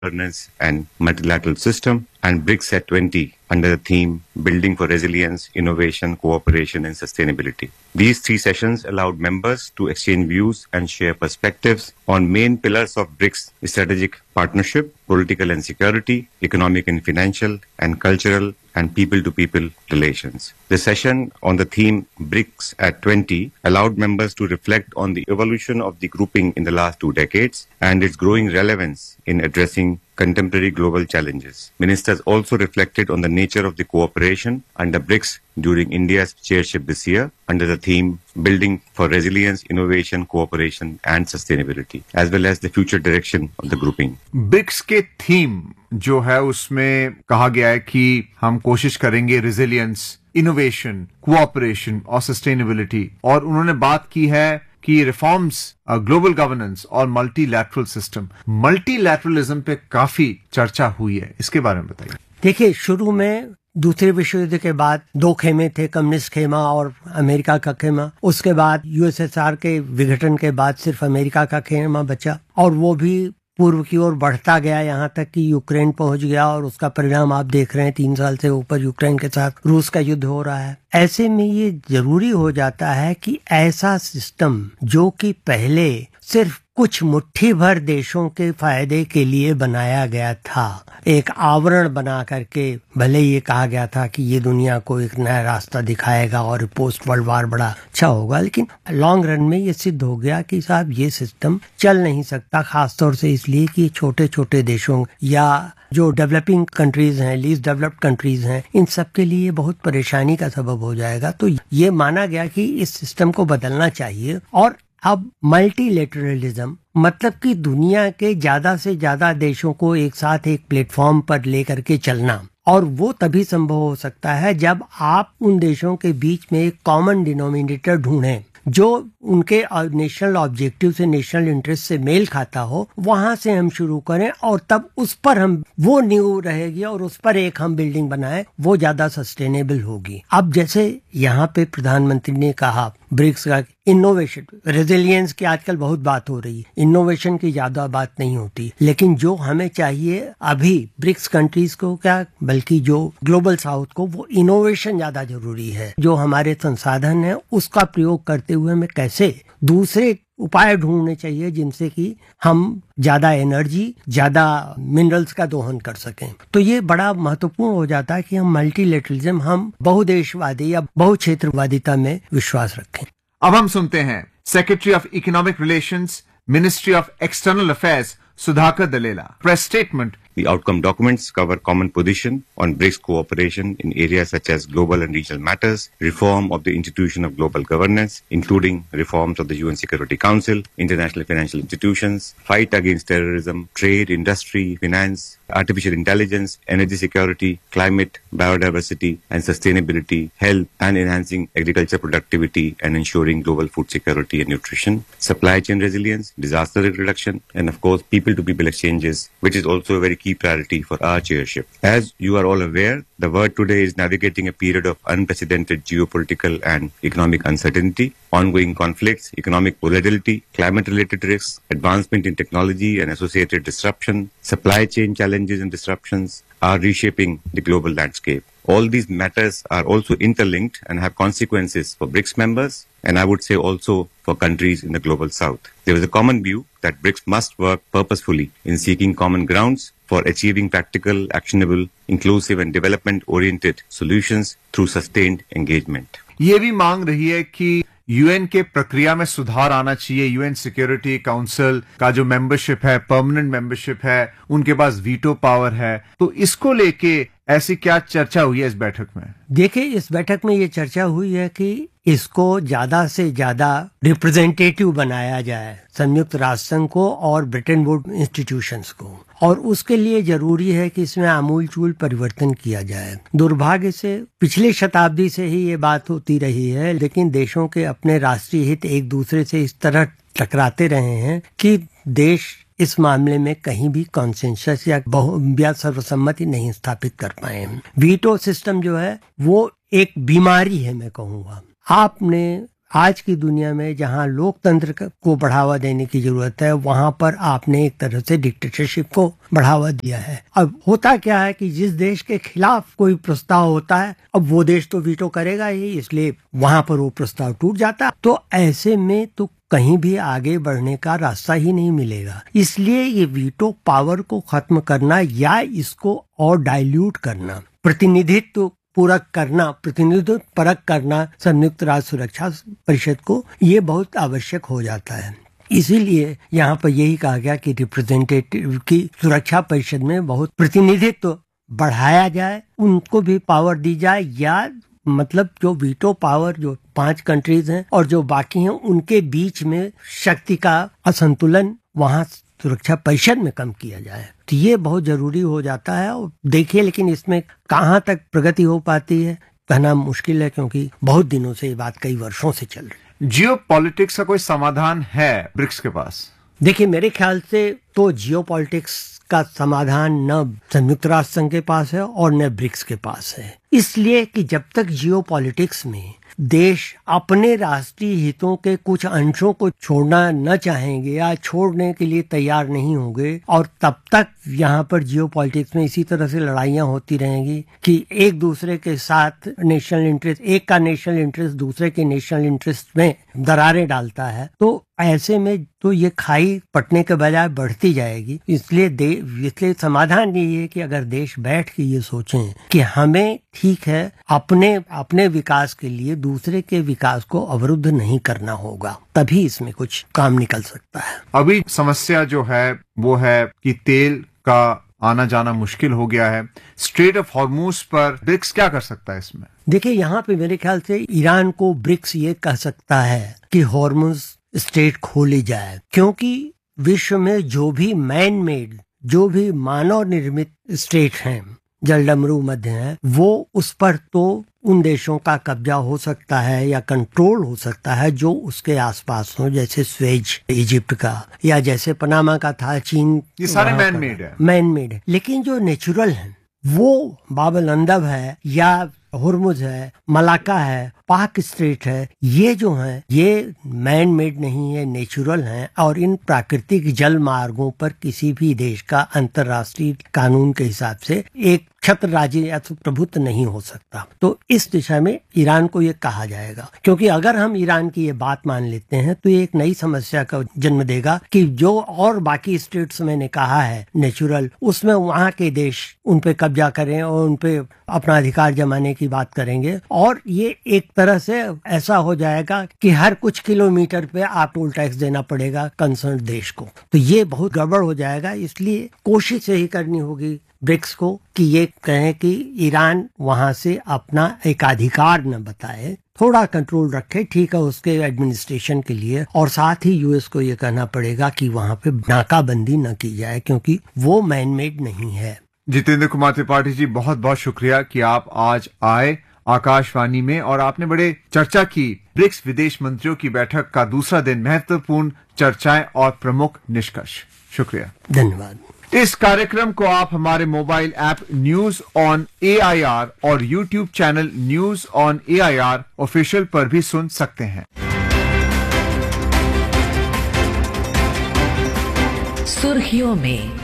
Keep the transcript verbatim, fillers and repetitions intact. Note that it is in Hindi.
governance and multilateral system, and BRICS at twenty under the theme Building for Resilience, Innovation, Cooperation and Sustainability. These three sessions allowed members to exchange views and share perspectives on main pillars of BRICS strategic partnership, political and security, economic and financial, and cultural and people-to-people relations. The session on the theme BRICS at twenty allowed members to reflect on the evolution of the grouping in the last two decades and its growing relevance in addressing contemporary global challenges. Ministers also reflected on the nature of the cooperation under BRICS during India's chairship this year under the theme Building for Resilience, Innovation, Cooperation and Sustainability, as well as the future direction of the grouping. BRICS के थीम जो है उसमें कहा गया है कि हम कोशिश करेंगे रेजिलियंस, इनोवेशन, कोऑपरेशन और सस्टेनेबिलिटी, और उन्होंने बात की है कि रिफॉर्म्स, ग्लोबल गवर्नेंस और मल्टीलैटरल सिस्टम। मल्टीलैटरलिज्म पे काफी चर्चा हुई है, इसके बारे में बताइए। देखिए, शुरू में दूसरे विश्व युद्ध के बाद दो खेमे थे, कम्युनिस्ट खेमा और अमेरिका का खेमा। उसके बाद यूएसएसआर के विघटन के बाद सिर्फ अमेरिका का खेमा बचा, और वो भी पूर्व की ओर बढ़ता गया, यहाँ तक कि यूक्रेन पहुंच गया, और उसका परिणाम आप देख रहे हैं। तीन साल से ऊपर यूक्रेन के साथ रूस का युद्ध हो रहा है। ऐसे में ये जरूरी हो जाता है कि ऐसा सिस्टम जो कि पहले सिर्फ कुछ मुट्ठी भर देशों के फायदे के लिए बनाया गया था, एक आवरण बना करके, भले ये कहा गया था कि ये दुनिया को एक नया रास्ता दिखाएगा और पोस्ट वर्ल्ड वार बड़ा अच्छा होगा, लेकिन लॉन्ग रन में ये सिद्ध हो गया कि साहब ये सिस्टम चल नहीं सकता, खासतौर से इसलिए कि छोटे छोटे देशों या जो डेवलपिंग कंट्रीज हैं, लीस्ट डेवलप्ड कंट्रीज हैं, इन सब के लिए बहुत परेशानी का सबब हो जाएगा। तो ये माना गया कि इस सिस्टम को बदलना चाहिए। और अब मल्टीलेटरलिज्म मतलब कि दुनिया के ज्यादा से ज्यादा देशों को एक साथ एक प्लेटफॉर्म पर लेकर के चलना, और वो तभी संभव हो सकता है जब आप उन देशों के बीच में एक कॉमन डिनोमिनेटर ढूंढें जो उनके नेशनल ऑब्जेक्टिव से, नेशनल इंटरेस्ट से मेल खाता हो। वहां से हम शुरू करें और तब उस पर हम, वो नींव रहेगी और उस पर एक हम बिल्डिंग बनाएं, वो ज्यादा सस्टेनेबल होगी। अब जैसे यहाँ पे प्रधानमंत्री ने कहा ब्रिक्स का इनोवेशन, रेजिलियंस की आजकल बहुत बात हो रही है, इनोवेशन की ज्यादा बात नहीं होती, लेकिन जो हमें चाहिए अभी ब्रिक्स कंट्रीज को क्या, बल्कि जो ग्लोबल साउथ को, वो इनोवेशन ज्यादा जरूरी है। जो हमारे संसाधन है उसका प्रयोग करते हुए हमें कैसे दूसरे उपाय ढूंढने चाहिए जिनसे कि हम ज्यादा एनर्जी, ज्यादा मिनरल्स का दोहन कर सकें। तो ये बड़ा महत्वपूर्ण हो जाता है कि हम मल्टीलेटरलिज्म, हम बहुदेशवादी या बहुक्षेत्रवादिता में विश्वास रखें। अब हम सुनते हैं secretary of economic relations, ministry of external affairs, Sudhakar Dalela. Press statement. The outcome documents cover common position on BRICS cooperation in areas such as global and regional matters, reform of the institution of global governance, including reforms of the U N Security Council, international financial institutions, fight against terrorism, trade, industry, finance, artificial intelligence, energy security, climate, biodiversity and sustainability, health, and enhancing agriculture productivity and ensuring global food security and nutrition, supply chain resilience, disaster risk reduction, and of course people-to-people exchanges, which is also a very key priority for our chairship. As you are all aware, the world today is navigating a period of unprecedented geopolitical and economic uncertainty, ongoing conflicts, economic volatility, climate-related risks, advancement in technology and associated disruption, supply chain challenges and disruptions are reshaping the global landscape. All these matters are also interlinked and have consequences for BRICS members, and I would say also for countries in the global south. There is a common view that BRICS must work purposefully in seeking common grounds for achieving practical, actionable, inclusive and development-oriented solutions through sustained engagement. ये भी मांग रही है कि यूएन के प्रक्रिया में सुधार आना चाहिए। यूएन सिक्योरिटी काउंसिल का जो मेंबरशिप है, परमानेंट मेंबरशिप है, उनके पास वीटो पावर है। तो इसको लेके ऐसी क्या चर्चा हुई है इस बैठक में? देखिए, इस बैठक में ये चर्चा हुई है कि इसको ज्यादा से ज्यादा रिप्रेजेंटेटिव बनाया जाए, संयुक्त राष्ट्र संघ को और ब्रिटेन वुड्स इंस्टीट्यूशंस को, और उसके लिए जरूरी है कि इसमें आमूलचूल परिवर्तन किया जाए। दुर्भाग्य से पिछले शताब्दी से ही ये बात होती रही है, लेकिन देशों के अपने राष्ट्रीय हित एक दूसरे से इस तरह टकराते रहे हैं कि देश इस मामले में कहीं भी कॉन्सेंसस या बहु सर्वसम्मति नहीं स्थापित कर पाए। वीटो सिस्टम जो है वो एक बीमारी है, मैं कहूँगा। आपने आज की दुनिया में जहां लोकतंत्र को बढ़ावा देने की जरूरत है, वहां पर आपने एक तरह से डिक्टेटरशिप को बढ़ावा दिया है। अब होता क्या है कि जिस देश के खिलाफ कोई प्रस्ताव होता है, अब वो देश तो वीटो करेगा ही, इसलिए वहां पर वो प्रस्ताव टूट जाता। तो ऐसे में तो कहीं भी आगे बढ़ने का रास्ता ही नहीं मिलेगा। इसलिए ये वीटो पावर को खत्म करना या इसको और डाइल्यूट करना, प्रतिनिधित्व पूरक करना, प्रतिनिधित्व परक करना संयुक्त राष्ट्र सुरक्षा परिषद को, ये बहुत आवश्यक हो जाता है। इसीलिए यहाँ पर यही कहा गया कि रिप्रेजेंटेटिव की सुरक्षा परिषद में बहुत प्रतिनिधित्व बढ़ाया जाए, उनको भी पावर दी जाए, या मतलब जो वीटो पावर जो पांच कंट्रीज हैं और जो बाकी हैं उनके बीच में शक्ति का असंतुलन वहां सुरक्षा परिषद में कम किया जाए। तो ये बहुत जरूरी हो जाता है। और देखिए, लेकिन इसमें कहाँ तक प्रगति हो पाती है कहना मुश्किल है, क्योंकि बहुत दिनों से ये बात कई वर्षों से चल रही है। जियो पॉलिटिक्स का कोई समाधान है ब्रिक्स के पास? देखिए, मेरे ख्याल से तो जियो पॉलिटिक्स का समाधान न संयुक्त राष्ट्र संघ के पास है और न ब्रिक्स के पास है। इसलिए कि जब तक जियो पॉलिटिक्स में देश अपने राष्ट्रीय हितों के कुछ अंशों को छोड़ना न चाहेंगे या छोड़ने के लिए तैयार नहीं होंगे, और तब तक यहाँ पर जियो पॉलिटिक्स में इसी तरह से लड़ाइयाँ होती रहेंगी कि एक दूसरे के साथ नेशनल इंटरेस्ट, एक का नेशनल इंटरेस्ट दूसरे के नेशनल इंटरेस्ट में दरारें डालता है, तो ऐसे में तो ये खाई पटने के बजाय बढ़ती जाएगी। इसलिए दे इसलिए समाधान यही है कि अगर देश बैठ के ये सोचें कि हमें ठीक है अपने अपने विकास के लिए दूसरे के विकास को अवरुद्ध नहीं करना होगा, तभी इसमें कुछ काम निकल सकता है। अभी समस्या जो है वो है कि तेल का आना जाना मुश्किल हो गया है। स्ट्रेट ऑफ हॉर्मूज पर ब्रिक्स क्या कर सकता है इसमें? देखिए, यहाँ पे मेरे ख्याल से ईरान को ब्रिक्स ये कह सकता है कि हॉर्मूज स्टेट खोली जाए, क्योंकि विश्व में जो भी मैन मेड, जो भी मानव निर्मित स्टेट हैं, जलडमरू मध्य है, वो उस पर तो उन देशों का कब्जा हो सकता है या कंट्रोल हो सकता है जो उसके आसपास हो, जैसे स्वेज इजिप्ट का, या जैसे पनामा का था चीन। ये सारे मैन मेड है, मैन मेड है। लेकिन जो नेचुरल है वो बाबल अंदब है या हुर्मुज है, मलाका है, पाक स्ट्रेट है, ये जो हैं ये मैन मेड नहीं है, नेचुरल हैं। और इन प्राकृतिक जल मार्गों पर किसी भी देश का अंतर्राष्ट्रीय कानून के हिसाब से एक छत्र राज्य या तो प्रभुत्व नहीं हो सकता। तो इस दिशा में ईरान को ये कहा जाएगा, क्योंकि अगर हम ईरान की ये बात मान लेते हैं तो ये एक नई समस्या का जन्म देगा कि जो और बाकी स्टेट्स मैंने कहा है नेचुरल, उसमें वहाँ के देश उन पे कब्जा करें और उन पे अपना अधिकार जमाने की बात करेंगे, और ये एक तरह से ऐसा हो जाएगा कि हर कुछ किलोमीटर पे आप टोल टैक्स देना पड़ेगा कंसर्न देश को। तो ये बहुत गड़बड़ हो जाएगा। इसलिए कोशिश यही करनी होगी ब्रिक्स को कि ये कहें कि ईरान वहां से अपना एकाधिकार न बताए, थोड़ा कंट्रोल रखे, ठीक है, उसके एडमिनिस्ट्रेशन के लिए। और साथ ही यूएस को ये कहना पड़ेगा कि वहां पे नाकाबंदी न की जाए, क्योंकि वो मैन मेड नहीं है। जितेंद्र कुमार त्रिपाठी जी, बहुत बहुत शुक्रिया कि आप आज आए आकाशवाणी में और आपने बड़े चर्चा की। ब्रिक्स विदेश मंत्रियों की बैठक का दूसरा दिन, महत्वपूर्ण चर्चाएं और प्रमुख निष्कर्ष। शुक्रिया, धन्यवाद। इस कार्यक्रम को आप हमारे mobile app news on A I R और YouTube channel news on A I R official पर भी सुन सकते हैं। सुर्खियों में